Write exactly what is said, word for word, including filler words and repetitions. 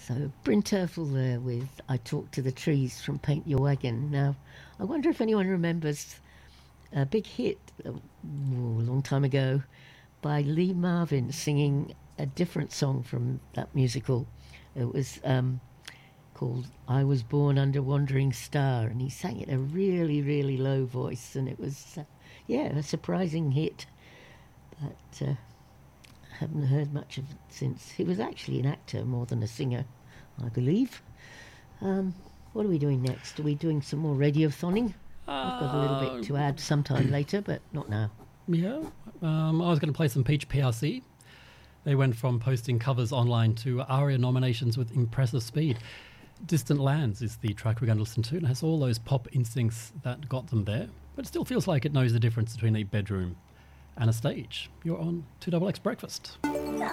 So Bryn Terfel there with I Talk to the Trees from Paint Your Wagon. Now, I wonder if anyone remembers a big hit uh, a long time ago by Lee Marvin singing a different song from that musical. It was um, called I Was Born Under Wandering Star, and he sang it in a really, really low voice, and it was, uh, yeah, a surprising hit. But uh, I haven't heard much of it since. He was actually an actor more than a singer, I believe. Um, what are we doing next? Are we doing some more radiothoning? Uh, I've got a little bit to add sometime later, but not now. Yeah, um, I was going to play some Peach P R C. They went from posting covers online to ARIA nominations with impressive speed. Distant Lands is the track we're going to listen to, and it has all those pop instincts that got them there, but it still feels like it knows the difference between a bedroom and a stage. You're on two X X Breakfast.